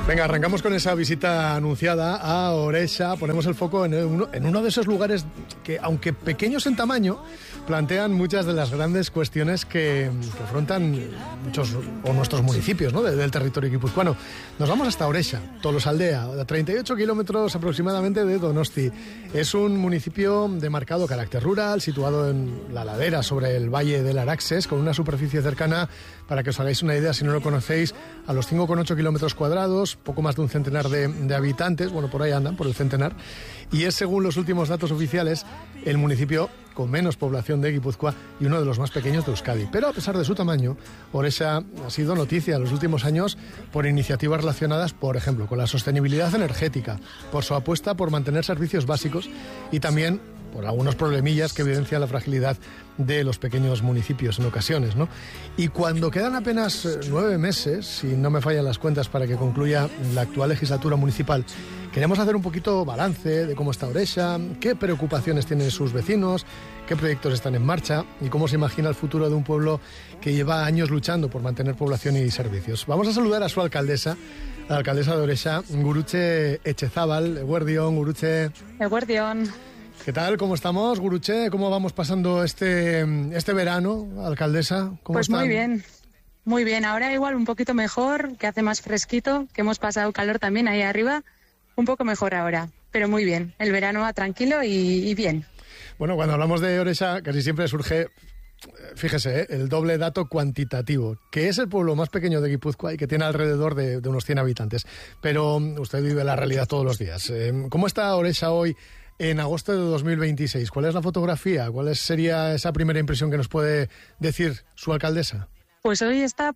Venga, arrancamos con esa visita anunciada a Orexa. Ponemos el foco en uno de esos lugares que, aunque pequeños en tamaño, plantean muchas de las grandes cuestiones que afrontan muchos o nuestros municipios, ¿no?, del territorio guipuzcoano. Nos vamos hasta Orexa, Tolosaldea, a 38 kilómetros aproximadamente de Donosti. Es un municipio de marcado carácter rural, situado en la ladera sobre el valle del Araxes, con una superficie cercana, para que os hagáis una idea, si no lo conocéis, a los 5,8 kilómetros cuadrados, poco más de un centenar de habitantes, bueno, por ahí andan, por el centenar, y es, según los últimos datos oficiales, el municipio con menos población de Guipúzcoa y uno de los más pequeños de Euskadi. Pero a pesar de su tamaño, Orexa ha sido noticia en los últimos años por iniciativas relacionadas, por ejemplo, con la sostenibilidad energética, por su apuesta por mantener servicios básicos y también por algunos problemillas que evidencian la fragilidad de los pequeños municipios en ocasiones, ¿no? Y cuando quedan apenas 9 meses, si no me fallan las cuentas, para que concluya la actual legislatura municipal, queremos hacer un poquito balance de cómo está Orexa, qué preocupaciones tienen sus vecinos, qué proyectos están en marcha y cómo se imagina el futuro de un pueblo que lleva años luchando por mantener población y servicios. Vamos a saludar a su alcaldesa, la alcaldesa de Orexa, Gurutze Etxezabal. Eguerdión, Gurutze. Eguerdión. ¿Qué tal? ¿Cómo estamos, Gurutze? ¿Cómo vamos pasando este verano, alcaldesa? ¿Cómo están? Muy bien. Ahora igual un poquito mejor, que hace más fresquito, que hemos pasado calor también ahí arriba. Un poco mejor ahora, pero muy bien. El verano va tranquilo y bien. Bueno, cuando hablamos de Orexa, casi siempre surge, fíjese, el doble dato cuantitativo, que es el pueblo más pequeño de Guipúzcoa y que tiene alrededor de unos 100 habitantes. Pero usted vive la realidad todos los días. ¿Cómo está Orexa hoy en agosto de 2026? ¿Cuál es la fotografía? ¿Cuál sería esa primera impresión que nos puede decir su alcaldesa? Pues hoy está,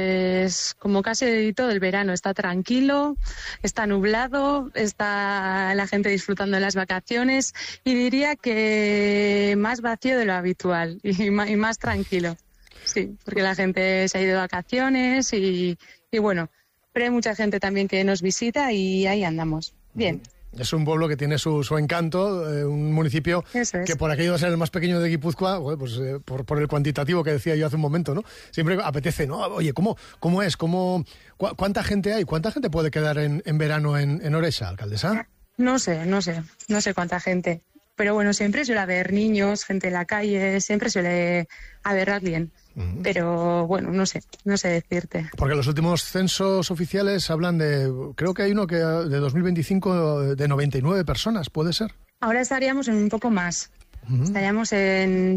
como casi todo el verano, está tranquilo, está nublado, está la gente disfrutando de las vacaciones y diría que más vacío de lo habitual y más tranquilo. Sí, porque la gente se ha ido de vacaciones y bueno, pero hay mucha gente también que nos visita y ahí andamos. Bien. Es un pueblo que tiene su encanto, un municipio que por aquello de ser el más pequeño de Guipúzcoa, bueno, pues por el cuantitativo que decía yo hace un momento, ¿no? Siempre apetece, ¿no? Oye, ¿cómo es? ¿Cuánta gente hay? ¿Cuánta gente puede quedar en verano en Orexa, alcaldesa? No sé cuánta gente. Pero bueno, siempre suele haber niños, gente en la calle, siempre suele haber alguien. Pero bueno, no sé decirte. Porque los últimos censos oficiales hablan creo que hay uno que de 2025 de 99 personas, ¿puede ser? Ahora estaríamos en un poco más. Estaríamos en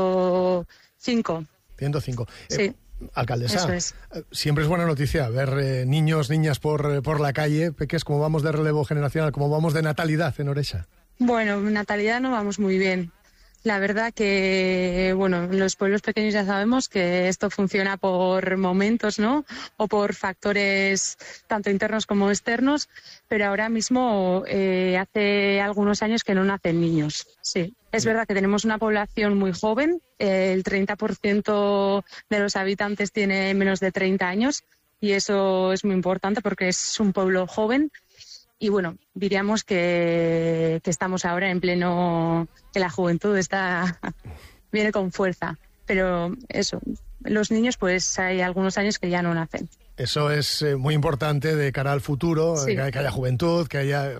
105. 105. Sí. Alcaldesa, siempre es buena noticia ver niños, niñas por la calle, peques, cómo vamos de relevo generacional, cómo vamos de natalidad en Orexa. Bueno, natalidad no vamos muy bien. La verdad que, bueno, en los pueblos pequeños ya sabemos que esto funciona por momentos, ¿no? O por factores tanto internos como externos, pero ahora mismo hace algunos años que no nacen niños. Sí, es verdad que tenemos una población muy joven, el 30% de los habitantes tiene menos de 30 años y eso es muy importante porque es un pueblo joven. Y bueno, diríamos que estamos ahora en pleno, que la juventud viene con fuerza. Pero eso, los niños pues hay algunos años que ya no nacen. Eso es muy importante de cara al futuro, sí. que haya juventud, que haya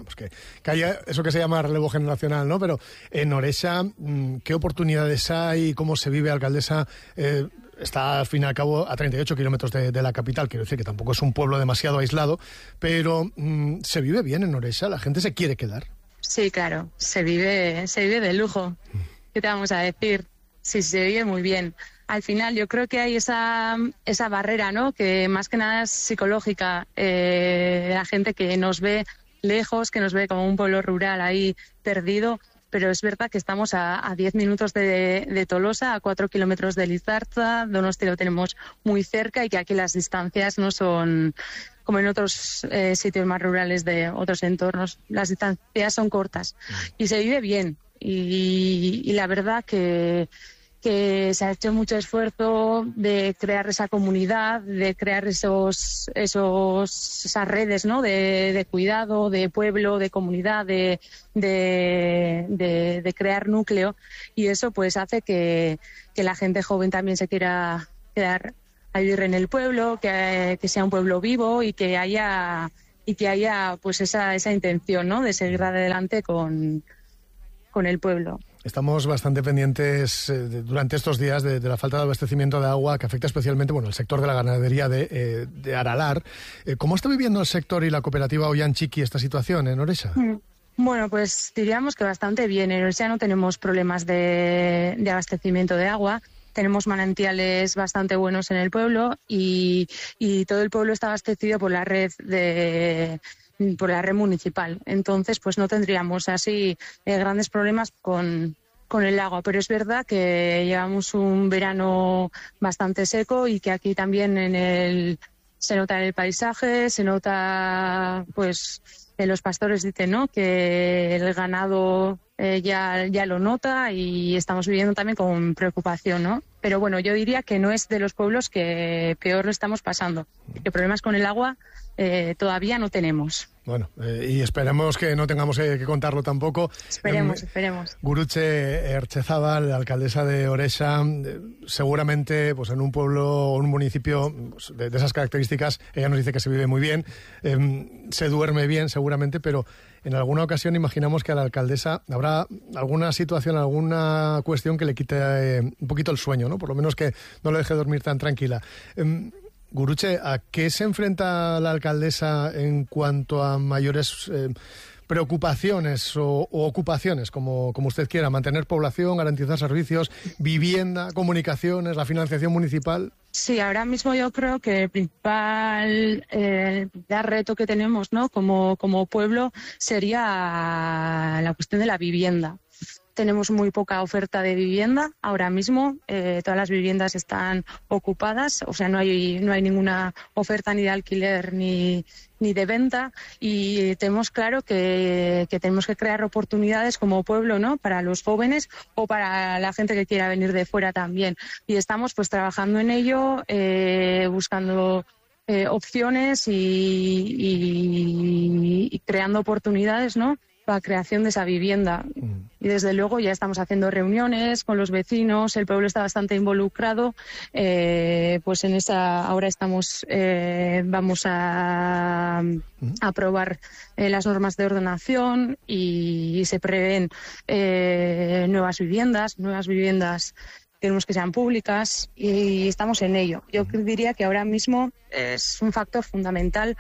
eso que se llama relevo generacional, ¿no? Pero en Orexa, ¿qué oportunidades hay? ¿Cómo se vive, alcaldesa? Está, al fin y al cabo, a 38 kilómetros de la capital. Quiero decir que tampoco es un pueblo demasiado aislado, pero ¿se vive bien en Orexa? ¿La gente se quiere quedar? Sí, claro, se vive de lujo. ¿Qué te vamos a decir? Sí, se vive muy bien. Al final yo creo que hay esa barrera, ¿no? Que más que nada es psicológica. La gente que nos ve lejos, que nos ve como un pueblo rural ahí perdido. Pero es verdad que estamos a 10 minutos de Tolosa, a 4 kilómetros de Lizarza, Donosti lo tenemos muy cerca y que aquí las distancias no son como en otros sitios más rurales de otros entornos. Las distancias son cortas y se vive bien. Y la verdad que se ha hecho mucho esfuerzo de crear esa comunidad, de crear esas redes, ¿no? de cuidado, de pueblo, de comunidad, de crear núcleo, y eso pues hace que la gente joven también se quiera quedar vivir en el pueblo, que sea un pueblo vivo y que haya pues esa intención, ¿no?, de seguir adelante con el pueblo. Estamos bastante pendientes durante estos días de la falta de abastecimiento de agua que afecta especialmente el sector de la ganadería de Aralar. ¿Cómo está viviendo el sector y la cooperativa Oian Txiki esta situación en Orexa? Bueno, pues diríamos que bastante bien. En Orexa no tenemos problemas de abastecimiento de agua. Tenemos manantiales bastante buenos en el pueblo y todo el pueblo está abastecido por la red municipal. Entonces, pues no tendríamos así grandes problemas con el agua. Pero es verdad que llevamos un verano bastante seco y que aquí también se nota en el paisaje, se nota, pues, los pastores dicen, ¿no?, que el ganado ya lo nota y estamos viviendo también con preocupación, ¿no? Pero bueno, yo diría que no es de los pueblos que peor lo estamos pasando. Que problemas con el agua todavía no tenemos. Bueno, y esperemos que no tengamos que contarlo tampoco. Esperemos. Gurutze Ertxezabal, alcaldesa de Orexa, seguramente pues en un pueblo o un municipio pues, de esas características, ella nos dice que se vive muy bien, se duerme bien seguramente, pero en alguna ocasión imaginamos que a la alcaldesa habrá alguna situación, alguna cuestión que le quite un poquito el sueño, ¿no? Por lo menos que no le deje dormir tan tranquila. Gurutze, ¿a qué se enfrenta la alcaldesa en cuanto a mayores preocupaciones o ocupaciones, como usted quiera? Mantener población, garantizar servicios, vivienda, comunicaciones, la financiación municipal. Sí, ahora mismo yo creo que el principal reto que tenemos, ¿no?, como pueblo sería la cuestión de la vivienda. Tenemos muy poca oferta de vivienda ahora mismo, todas las viviendas están ocupadas, o sea, no hay ninguna oferta ni de alquiler ni de venta, y tenemos claro que tenemos que crear oportunidades como pueblo, ¿no?, para los jóvenes o para la gente que quiera venir de fuera también. Y estamos pues trabajando en ello, buscando opciones y creando oportunidades, ¿no?, la creación de esa vivienda. Y desde luego ya estamos haciendo reuniones con los vecinos, el pueblo está bastante involucrado, pues en esa ahora vamos a aprobar las normas de ordenación y se prevén nuevas viviendas queremos que sean públicas y estamos en ello. Yo diría que ahora mismo es un factor fundamental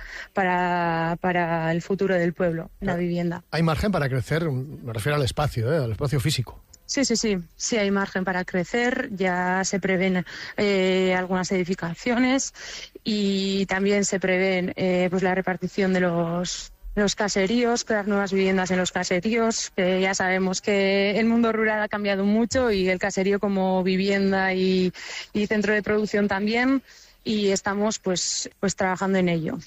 para el futuro del pueblo, la vivienda. ¿Hay margen para crecer? Me refiero al espacio físico. Sí, hay margen para crecer, ya se prevén algunas edificaciones y también se prevén pues la repartición de los caseríos, crear nuevas viviendas en los caseríos, que ya sabemos que el mundo rural ha cambiado mucho y el caserío como vivienda y centro de producción también, y estamos pues trabajando en ello.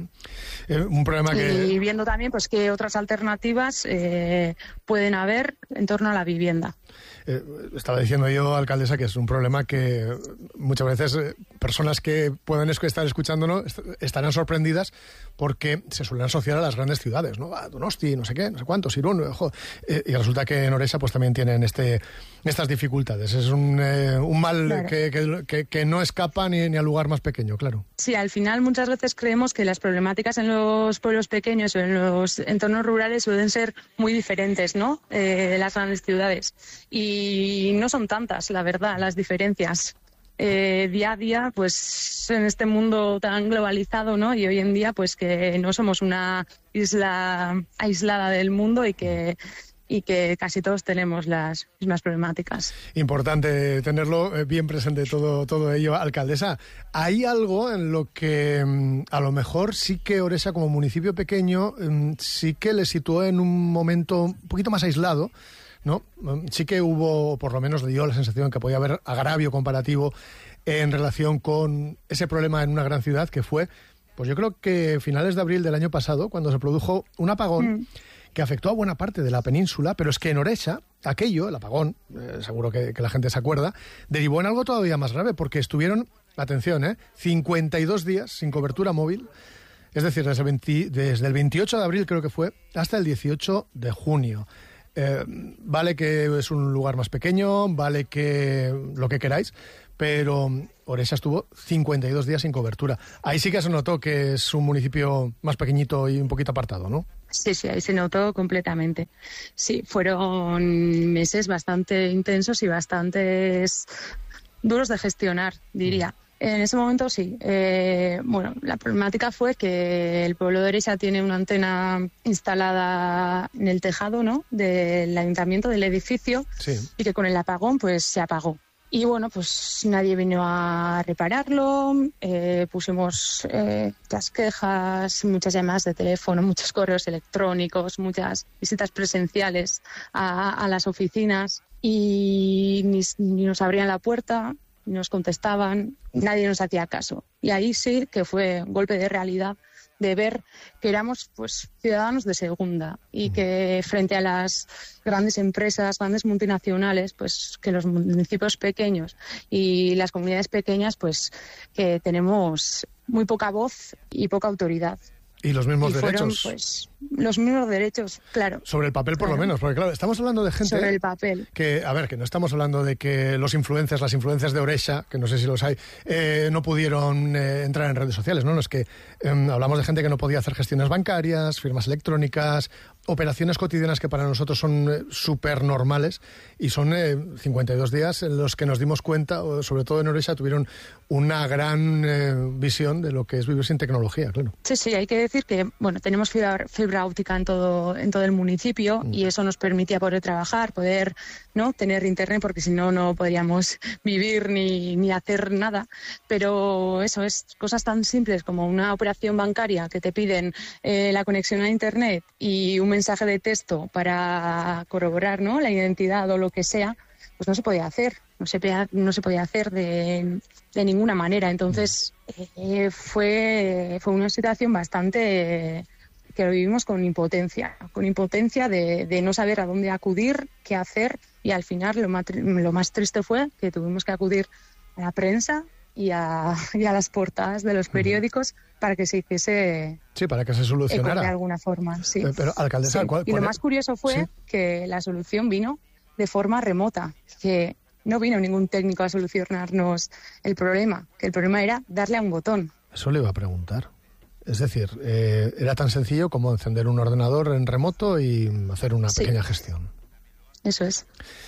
Un problema y viendo también pues qué otras alternativas pueden haber en torno a la vivienda. Estaba diciendo yo, alcaldesa, que es un problema que muchas veces personas que puedan estar escuchándonos estarán sorprendidas porque se suelen asociar a las grandes ciudades, ¿no? A Donosti, no sé qué, no sé cuántos, Irún, y resulta que en Orexa pues también tienen estas dificultades. Es un mal, claro, que no escapa ni al lugar más pequeño, claro. Sí, al final muchas veces creemos que las problemáticas en los pueblos pequeños o en los entornos rurales suelen ser muy diferentes, ¿no?, de las grandes ciudades. Y no son tantas, la verdad, las diferencias. Día a día, pues en este mundo tan globalizado, ¿no?, y hoy en día, pues que no somos una isla aislada del mundo y que casi todos tenemos las mismas problemáticas. Importante tenerlo bien presente todo ello. Alcaldesa, ¿hay algo en lo que a lo mejor sí que Orexa como municipio pequeño sí que le situó en un momento un poquito más aislado, ¿no? Sí que hubo, por lo menos le dio la sensación que podía haber agravio comparativo en relación con ese problema en una gran ciudad que fue, pues yo creo que finales de abril del año pasado, cuando se produjo un apagón que afectó a buena parte de la península, pero es que en Orexa, el apagón, seguro que la gente se acuerda, derivó en algo todavía más grave, porque estuvieron, atención, 52 días sin cobertura móvil, es decir, desde el 28 de abril creo que fue, hasta el 18 de junio. Vale que es un lugar más pequeño, vale que lo que queráis, pero Orexa estuvo 52 días sin cobertura. Ahí sí que se notó que es un municipio más pequeñito y un poquito apartado, ¿no? Sí, ahí se notó completamente. Sí, fueron meses bastante intensos y bastantes duros de gestionar, diría. En ese momento sí. La problemática fue que el pueblo de Orexa tiene una antena instalada en el tejado, ¿no?, del ayuntamiento, del edificio, sí, y que con el apagón pues se apagó. Y bueno, pues nadie vino a repararlo, pusimos las quejas, muchas llamadas de teléfono, muchos correos electrónicos, muchas visitas presenciales a las oficinas y ni nos abrían la puerta, ni nos contestaban, nadie nos hacía caso. Y ahí sí que fue un golpe de realidad de ver que éramos pues ciudadanos de segunda y que frente a las grandes empresas, grandes multinacionales, pues que los municipios pequeños y las comunidades pequeñas pues que tenemos muy poca voz y poca autoridad. Y los mismos derechos. Pues, los mismos derechos, claro. Sobre el papel, por lo menos, porque claro, estamos hablando de gente... Sobre el papel. Que no estamos hablando de que las influencias de Orexa, que no sé si los hay, no pudieron entrar en redes sociales, ¿no? No es que hablamos de gente que no podía hacer gestiones bancarias, firmas electrónicas, operaciones cotidianas que para nosotros son súper normales, y son 52 días en los que nos dimos cuenta, sobre todo en Orexa, tuvieron una gran visión de lo que es vivir sin tecnología, claro. Sí, hay que decir que, tenemos fibra óptica en todo el municipio y eso nos permitía poder trabajar, poder, ¿no?, tener internet, porque si no podríamos vivir ni hacer nada. Pero eso es cosas tan simples como una operación bancaria que te piden la conexión a internet y un mensaje de texto para corroborar, ¿no?, la identidad o lo que sea, pues no se podía hacer. No se podía hacer de ninguna manera. Entonces fue una situación bastante que lo vivimos con impotencia de no saber a dónde acudir, qué hacer, y al final lo más triste fue que tuvimos que acudir a la prensa y a las portadas de los periódicos para que se hiciese... Sí, para que se solucionara. De alguna forma, sí. Pero, alcaldesa... Sí. Y lo más curioso fue que la solución vino de forma remota, que no vino ningún técnico a solucionarnos el problema, que el problema era darle a un botón. Eso le iba a preguntar. Es decir, era tan sencillo como encender un ordenador en remoto y hacer una pequeña gestión. Eso es.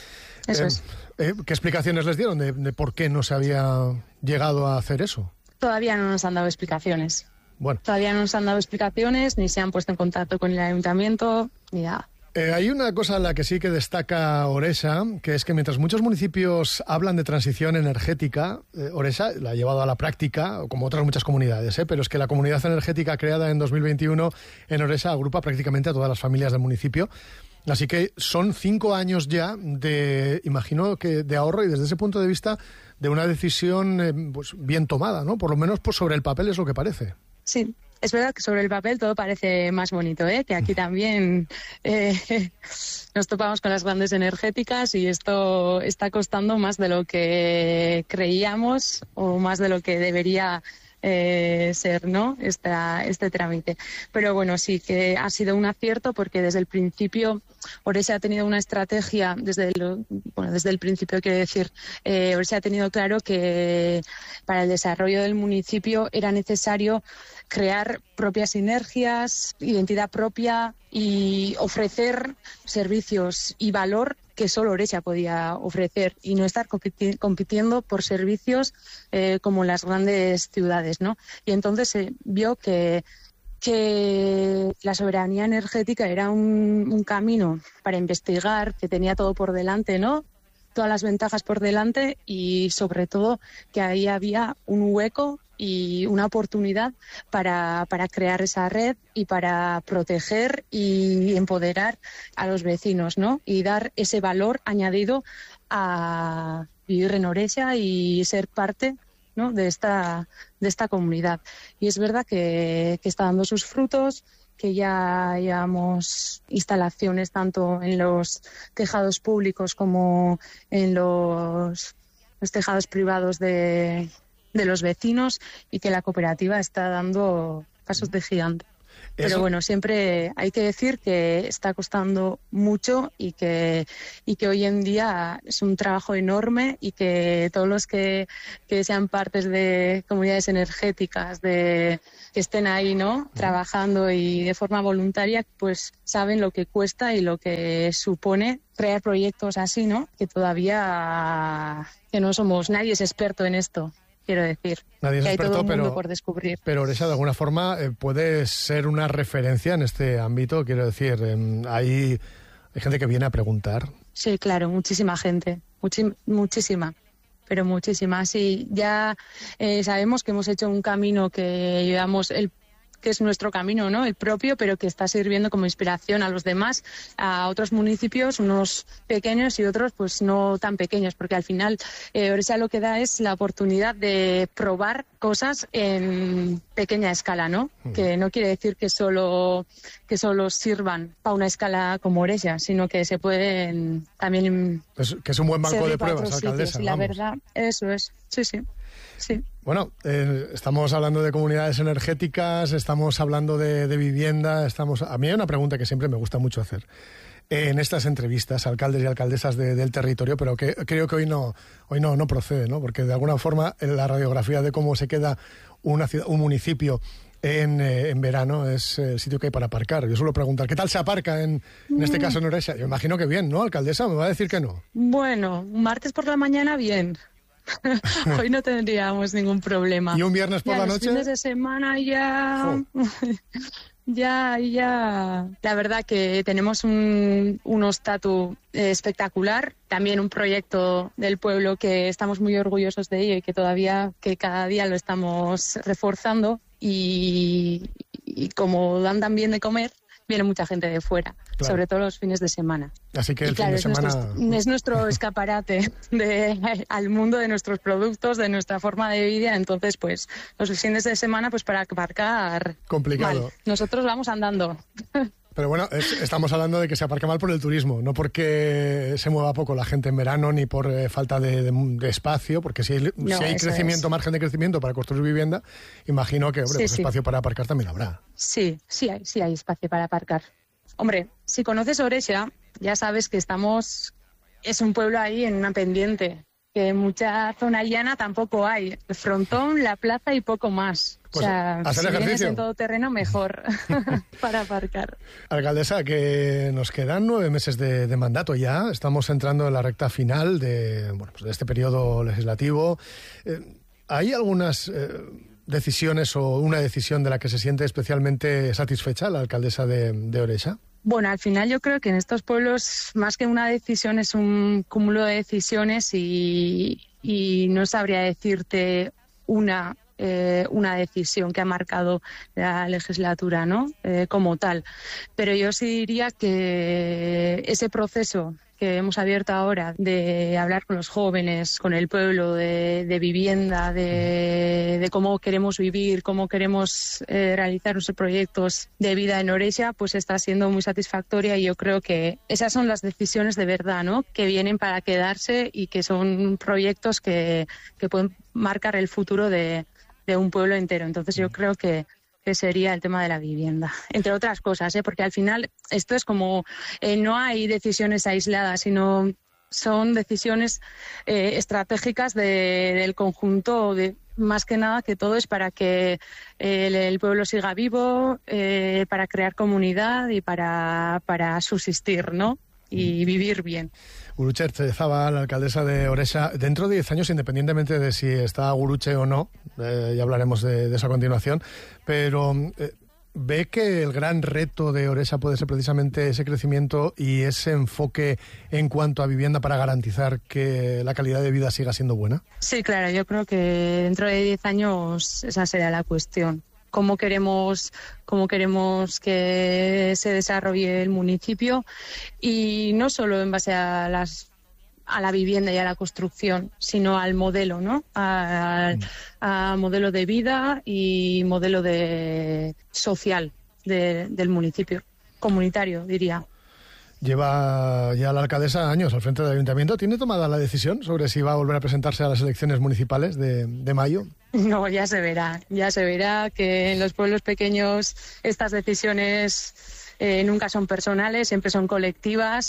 ¿Qué explicaciones les dieron de por qué no se había llegado a hacer eso? Todavía no nos han dado explicaciones. Bueno. Todavía no nos han dado explicaciones, ni se han puesto en contacto con el ayuntamiento, ni nada. Hay una cosa en la que sí que destaca Orexa, que es que mientras muchos municipios hablan de transición energética, Orexa la ha llevado a la práctica, como otras muchas comunidades, pero es que la comunidad energética creada en 2021 en Orexa agrupa prácticamente a todas las familias del municipio. Así que son 5 años ya imagino que de ahorro, y desde ese punto de vista de una decisión pues bien tomada, ¿no? Por lo menos pues sobre el papel es lo que parece. Sí. Es verdad que sobre el papel todo parece más bonito, que aquí también nos topamos con las grandes energéticas y esto está costando más de lo que creíamos o más de lo que debería ser, ¿no?, este trámite. Pero bueno, sí que ha sido un acierto porque desde el principio Orexa ha tenido una estrategia, desde el principio quiero decir, Orexa ha tenido claro que para el desarrollo del municipio era necesario crear propias sinergias, identidad propia y ofrecer servicios y valor que solo Orexa podía ofrecer y no estar compitiendo por servicios como las grandes ciudades, ¿no? Y entonces se vio que la soberanía energética era un camino para investigar, que tenía todo por delante, ¿no?, todas las ventajas por delante, y sobre todo que ahí había un hueco y una oportunidad para crear esa red y para proteger y empoderar a los vecinos, ¿no?, y dar ese valor añadido a vivir en Orexa y ser parte, ¿no?, de esta comunidad. Y es verdad que está dando sus frutos, que ya llevamos instalaciones tanto en los tejados públicos como en los tejados privados de los vecinos, y que la cooperativa está dando pasos de gigante. Pero bueno, siempre hay que decir que está costando mucho y que hoy en día es un trabajo enorme y que todos los que sean partes de comunidades energéticas, que estén ahí, ¿no?, trabajando y de forma voluntaria, pues saben lo que cuesta y lo que supone crear proyectos así, ¿no?, que todavía que nadie es experto en esto. Quiero decir, nadie es que hay experto, todo un mundo por descubrir. Pero Oresha, de alguna forma, puede ser una referencia en este ámbito. Quiero decir, hay gente que viene a preguntar. Sí, claro, muchísima gente, muchísima. Pero muchísima. Sí, ya sabemos que hemos hecho un camino que llevamos que es nuestro camino, ¿no?, el propio, pero que está sirviendo como inspiración a los demás, a otros municipios, unos pequeños y otros pues no tan pequeños, porque al final Oresha lo que da es la oportunidad de probar cosas en pequeña escala, ¿no? Que no quiere decir que solo sirvan para una escala como Oresha, sino que se pueden también... Que es un buen banco de pruebas, alcaldesa. Y la verdad, eso es, sí. Bueno, estamos hablando de comunidades energéticas, estamos hablando de vivienda, a mí hay una pregunta que siempre me gusta mucho hacer en estas entrevistas a alcaldes y alcaldesas del territorio, pero que creo que hoy no procede, ¿no? Porque de alguna forma la radiografía de cómo se queda una ciudad, un municipio en verano es el sitio que hay para aparcar. Yo suelo preguntar, ¿qué tal se aparca en este caso en Oresha? Yo imagino que bien, ¿no, alcaldesa? ¿Me va a decir que no? Bueno, martes por la mañana bien. Hoy no tendríamos ningún problema. ¿Y un viernes por la noche? Los fines de semana ya... Ya. La verdad que tenemos un ostatu espectacular, también un proyecto del pueblo que estamos muy orgullosos de ello y que cada día lo estamos reforzando y como dan tan bien de comer, viene mucha gente de fuera, claro, sobre todo los fines de semana. Así que el fin de semana... es nuestro escaparate al mundo de nuestros productos, de nuestra forma de vida. Entonces, pues, los fines de semana, pues para aparcar... Complicado. Mal. Nosotros vamos andando. Pero bueno, estamos hablando de que se aparca mal por el turismo, no porque se mueva poco la gente en verano ni por falta de espacio, porque si hay crecimiento, margen de crecimiento para construir vivienda, imagino que espacio para aparcar también habrá. Sí hay espacio para aparcar. Hombre, si conoces Oresha, ya sabes que es un pueblo ahí en una pendiente, que en mucha zona llana tampoco hay. El frontón, la plaza y poco más. Pues o sea, hacer si ejercicio. vienes en todo terreno, mejor para aparcar. Alcaldesa, que nos quedan 9 meses de mandato ya. Estamos entrando en la recta final de este periodo legislativo. ¿Hay algunas decisiones o una decisión de la que se siente especialmente satisfecha la alcaldesa de Oresha? Bueno, al final yo creo que en estos pueblos más que una decisión es un cúmulo de decisiones y no sabría decirte una decisión que ha marcado la legislatura, ¿no? Como tal. Pero yo sí diría que ese proceso que hemos abierto ahora de hablar con los jóvenes, con el pueblo, de vivienda, de cómo queremos vivir, cómo queremos realizar nuestros proyectos de vida en Oresha, pues está siendo muy satisfactoria y yo creo que esas son las decisiones de verdad, ¿no?, que vienen para quedarse y que son proyectos que pueden marcar el futuro de un pueblo entero. Entonces yo creo que sería el tema de la vivienda, entre otras cosas, porque al final esto es como, no hay decisiones aisladas, sino son decisiones estratégicas del conjunto, más que nada que todo es para que el pueblo siga vivo, para crear comunidad y para subsistir, ¿no?, y vivir bien. Gurutze Zabal, alcaldesa de Oresha, dentro de 10 años, independientemente de si está Gurutze o no, ya hablaremos de eso a continuación, pero ¿ve que el gran reto de Oresha puede ser precisamente ese crecimiento y ese enfoque en cuanto a vivienda para garantizar que la calidad de vida siga siendo buena? Sí, claro, yo creo que dentro de 10 años esa será la cuestión. Cómo queremos que se desarrolle el municipio y no solo en base a la vivienda y a la construcción, sino al modelo, ¿no? A modelo de vida y modelo social del municipio, comunitario, diría. Lleva ya la alcaldesa años al frente del ayuntamiento. ¿Tiene tomada la decisión sobre si va a volver a presentarse a las elecciones municipales de mayo? No, ya se verá que en los pueblos pequeños estas decisiones nunca son personales, siempre son colectivas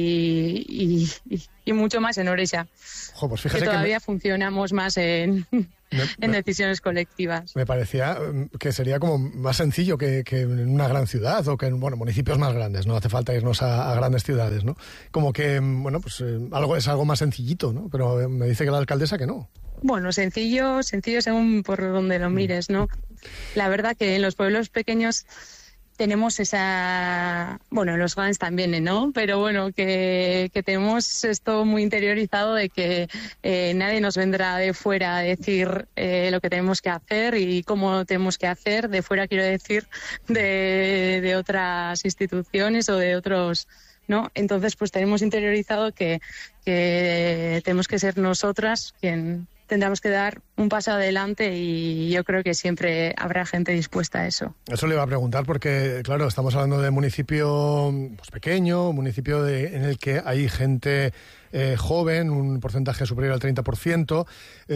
y mucho más en Orexa. Pues fíjese que todavía funcionamos más en decisiones colectivas. Me parecía que sería como más sencillo que en una gran ciudad o que en municipios más grandes. No hace falta irnos a grandes ciudades, ¿no? Como que, es algo más sencillito, ¿no? Pero me dice que la alcaldesa que no. Bueno, sencillo según por donde lo mires, ¿no? La verdad que en los pueblos pequeños tenemos esa... Bueno, en los grandes también, ¿no? Pero bueno, que tenemos esto muy interiorizado de que nadie nos vendrá de fuera a decir lo que tenemos que hacer y cómo tenemos que hacer. De fuera quiero decir de otras instituciones o de otros... ¿no? Entonces, pues tenemos interiorizado que tenemos que ser nosotras quien tendremos que dar un paso adelante y yo creo que siempre habrá gente dispuesta a eso. Eso le iba a preguntar porque, claro, estamos hablando de municipio pequeño, municipio en el que hay gente joven, un porcentaje superior al 30%.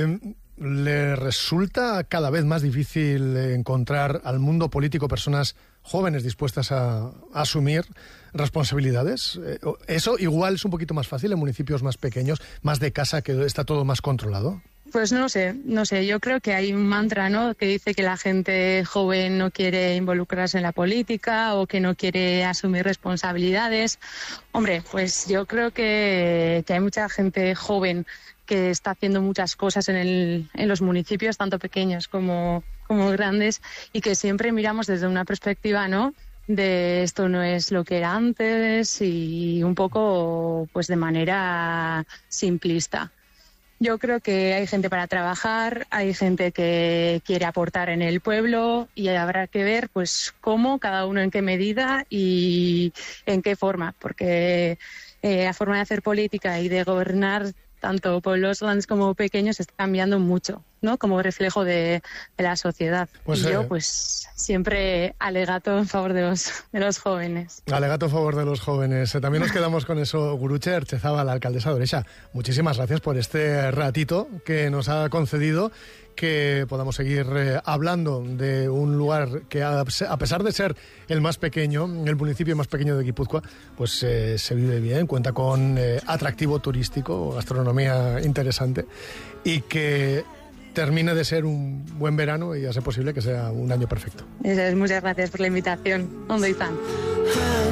¿Le resulta cada vez más difícil encontrar al mundo político personas jóvenes dispuestas a asumir responsabilidades? ¿Eso igual es un poquito más fácil en municipios más pequeños, más de casa, que está todo más controlado? Pues no sé, yo creo que hay un mantra, ¿no?, que dice que la gente joven no quiere involucrarse en la política o que no quiere asumir responsabilidades. Hombre, pues yo creo que hay mucha gente joven que está haciendo muchas cosas en los municipios, tanto pequeños como grandes, y que siempre miramos desde una perspectiva, ¿no?, de esto no es lo que era antes y un poco pues de manera simplista. Yo creo que hay gente para trabajar, hay gente que quiere aportar en el pueblo y habrá que ver pues cómo, cada uno en qué medida y en qué forma, porque la forma de hacer política y de gobernar tanto pueblos grandes como pequeños está cambiando mucho, ¿no?, como reflejo de la sociedad. Pues, y yo, pues, siempre alegato en favor de los jóvenes. Alegato a favor de los jóvenes. También nos quedamos con eso. Gurutze Erchezabal, la alcaldesa de Orexa, muchísimas gracias por este ratito que nos ha concedido, que podamos seguir hablando de un lugar que, a pesar de ser el más pequeño, el municipio más pequeño de Guipúzcoa, pues se vive bien, cuenta con atractivo turístico, gastronomía interesante, y que termine de ser un buen verano y a ser posible que sea un año perfecto. Muchas gracias por la invitación. Ondo izan.